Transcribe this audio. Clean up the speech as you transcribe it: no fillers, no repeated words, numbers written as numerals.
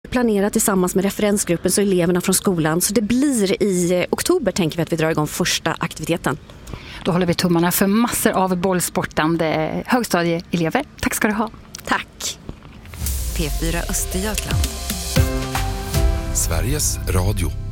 planera tillsammans med referensgruppen så eleverna från skolan. Så det blir i oktober tänker vi att vi drar igång första aktiviteten. Då håller vi tummarna för massor av bollsportande högstadieelever. Tack ska du ha. Tack. P4 Östergötland. Sveriges Radio.